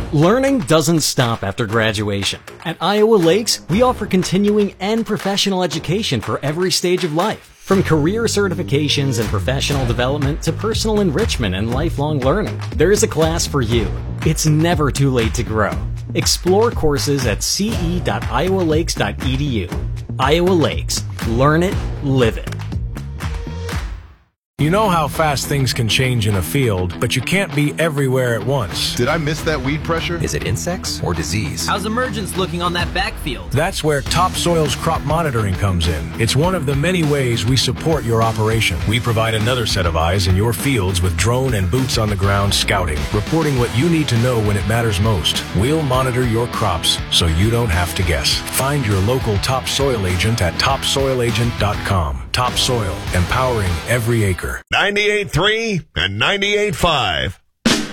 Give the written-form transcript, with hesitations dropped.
Learning doesn't stop after graduation. At Iowa Lakes, we offer continuing and professional education for every stage of life. From career certifications and professional development to personal enrichment and lifelong learning, there is a class for you. It's never too late to grow. Explore courses at ce.iowalakes.edu. Iowa Lakes. Learn it, live it. You know how fast things can change in a field, but you can't be everywhere at once. Did I miss that weed pressure? Is it insects or disease? How's emergence looking on that backfield? That's where Topsoil's crop monitoring comes in. It's one of the many ways we support your operation. We provide another set of eyes in your fields with drone and boots on the ground scouting, reporting what you need to know when it matters most. We'll monitor your crops so you don't have to guess. Find your local Topsoil agent at topsoilagent.com. Topsoil, empowering every acre. 98.3 and 98.5.